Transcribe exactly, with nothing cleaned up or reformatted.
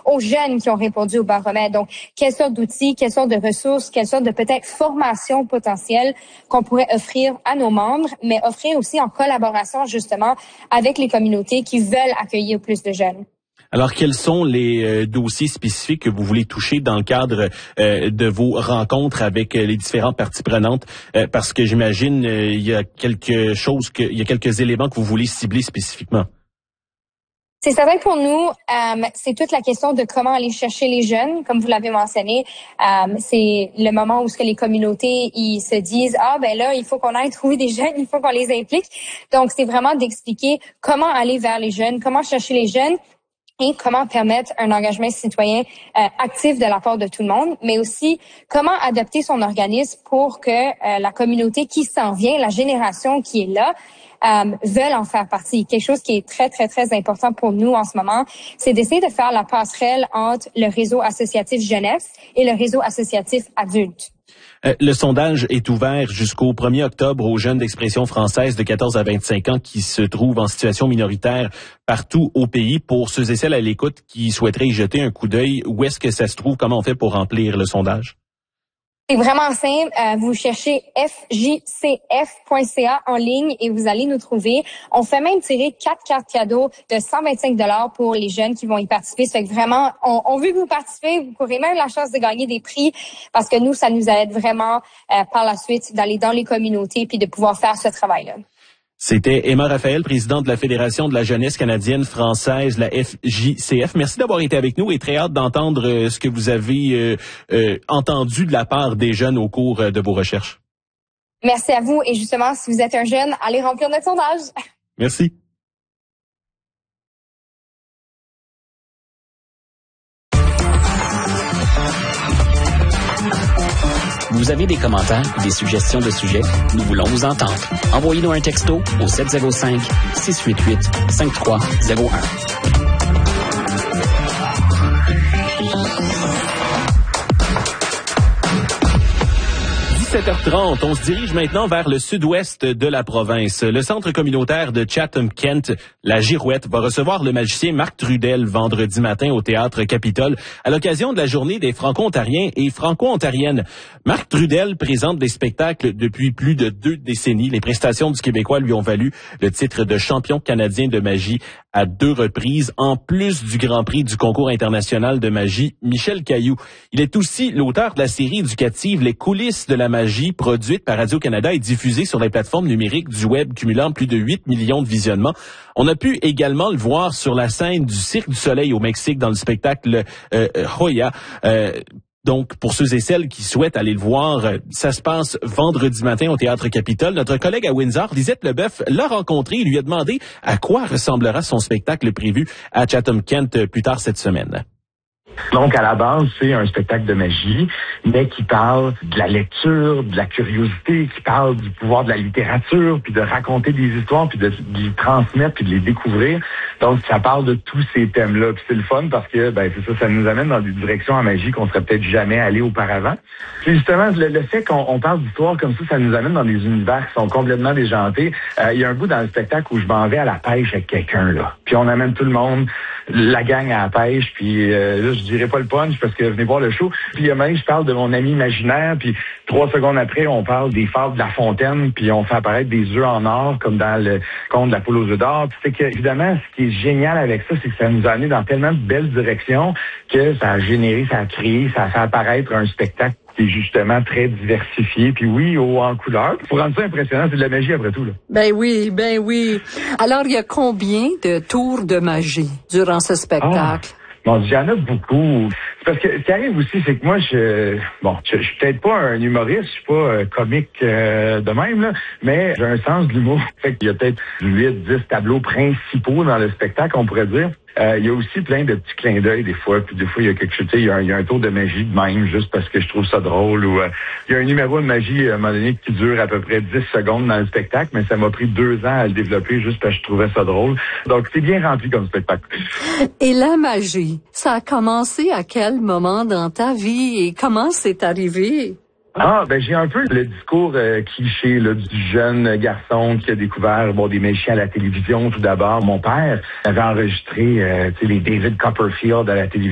aux jeunes qui ont répondu au baromètre. Donc, quelles sortes d'outils, quelles sortes de ressources, quelles sortes de peut-être formations potentielles qu'on pourrait offrir à nos membres, mais offrir aussi en collaboration justement avec les communautés qui veulent accueillir plus de jeunes. Alors, quels sont les euh, dossiers spécifiques que vous voulez toucher dans le cadre euh, de vos rencontres avec euh, les différentes parties prenantes? Euh, parce que j'imagine euh, il y a quelque chose, que, il y a quelques éléments que vous voulez cibler spécifiquement. C'est certain que pour nous, euh, c'est toute la question de comment aller chercher les jeunes, comme vous l'avez mentionné. Euh, c'est le moment où ce que les communautés ils se disent ah ben là il faut qu'on aille trouver des jeunes, il faut qu'on les implique. Donc c'est vraiment d'expliquer comment aller vers les jeunes, comment chercher les jeunes. Et comment permettre un engagement citoyen euh, actif de la part de tout le monde, mais aussi comment adapter son organisme pour que euh, la communauté qui s'en vient, la génération qui est là, euh, veulent en faire partie. Quelque chose qui est très, très, très important pour nous en ce moment, c'est d'essayer de faire la passerelle entre le réseau associatif jeunesse et le réseau associatif adulte. Euh, le sondage est ouvert jusqu'au premier octobre aux jeunes d'expression française de quatorze à vingt-cinq ans qui se trouvent en situation minoritaire partout au pays. Pour ceux et celles à l'écoute qui souhaiteraient y jeter un coup d'œil, où est-ce que ça se trouve? Comment on fait pour remplir le sondage? C'est vraiment simple. Euh, vous cherchez f j c f point c a en ligne et vous allez nous trouver. On fait même tirer quatre cartes cadeaux de cent vingt-cinq dollars pour les jeunes qui vont y participer. Ça fait que vraiment, on, on veut que vous participez. Vous courez même la chance de gagner des prix parce que nous, ça nous aide vraiment euh, par la suite d'aller dans les communautés puis de pouvoir faire ce travail-là. C'était Emma Raphaël, présidente de la Fédération de la jeunesse canadienne française, la F J C F. Merci d'avoir été avec nous et très hâte d'entendre euh, ce que vous avez euh, euh, entendu de la part des jeunes au cours euh, de vos recherches. Merci à vous et justement, si vous êtes un jeune, allez remplir notre sondage. Merci. Vous avez des commentaires, des suggestions de sujets? Nous voulons vous entendre. Envoyez-nous un texto au sept zéro cinq, six huit huit, cinq trois zéro un. dix-sept heures trente, on se dirige maintenant vers le sud-ouest de la province. Le centre communautaire de Chatham-Kent, la Girouette, va recevoir le magicien Marc Trudel vendredi matin au Théâtre Capitole à l'occasion de la journée des Franco-Ontariens et Franco-Ontariennes. Marc Trudel présente des spectacles depuis plus de deux décennies. Les prestations du Québécois lui ont valu le titre de champion canadien de magie à deux reprises, en plus du Grand Prix du concours international de magie Michel Cailloux. Il est aussi l'auteur de la série éducative Les coulisses de la magie, produite par Radio-Canada et diffusée sur les plateformes numériques du web, cumulant plus de huit millions de visionnements. On a pu également le voir sur la scène du Cirque du Soleil au Mexique dans le spectacle euh, Hoya. Euh, Donc, pour ceux et celles qui souhaitent aller le voir, ça se passe vendredi matin au Théâtre Capitole. Notre collègue à Windsor, Lisette Leboeuf, l'a rencontré et lui a demandé à quoi ressemblera son spectacle prévu à Chatham-Kent plus tard cette semaine. Donc, à la base, c'est un spectacle de magie, mais qui parle de la lecture, de la curiosité, qui parle du pouvoir de la littérature, puis de raconter des histoires, puis de, de les transmettre, puis de les découvrir. Donc, ça parle de tous ces thèmes-là. Puis c'est le fun parce que, ben, c'est ça, ça nous amène dans des directions en magie qu'on serait peut-être jamais allé auparavant. Puis justement, le, le fait qu'on on parle d'histoire comme ça, ça nous amène dans des univers qui sont complètement déjantés. Euh, il y a un bout dans le spectacle où je m'en vais à la pêche avec quelqu'un, là. Puis on amène tout le monde, la gang à la pêche, puis euh, là, je dirais pas le punch parce que venez voir le show. Puis même, je parle de mon ami imaginaire, puis trois secondes après, on parle des fables de La Fontaine, puis on fait apparaître des œufs en or, comme dans le conte de la poule aux œufs d'or. Puis c'est que, évidemment, ce qui est génial avec ça, c'est que ça nous a amené dans tellement de belles directions que ça a généré, ça a créé, ça a fait apparaître un spectacle qui est justement très diversifié, puis oui, haut en couleur. Pour rendre ça impressionnant, c'est de la magie après tout, là. Ben oui, ben oui. Alors, il y a combien de tours de magie durant ce spectacle? Ah. Bon, il y en a beaucoup. C'est parce que ce qui arrive aussi, c'est que moi, je bon, je, je suis peut-être pas un humoriste, je suis pas euh, comique euh, de même, là, mais j'ai un sens de l'humour. Fait qu'il y a peut-être huit, dix tableaux principaux dans le spectacle, on pourrait dire. Euh, il y a aussi plein de petits clins d'œil des fois, puis des fois il y a quelque chose, tu sais, il y a un, il y a un tour de magie de même, juste parce que je trouve ça drôle, ou euh, il y a un numéro de magie à un moment donné qui dure à peu près dix secondes dans le spectacle, mais ça m'a pris deux ans à le développer juste parce que je trouvais ça drôle. Donc c'est bien rempli comme spectacle. Et la magie, ça a commencé à quel moment dans ta vie et comment c'est arrivé? Ah, ben j'ai un peu le discours euh, cliché là, du jeune garçon qui a découvert bon des magiciens à la télévision tout d'abord. Mon père avait enregistré euh, tu sais, les David Copperfield à la télévision.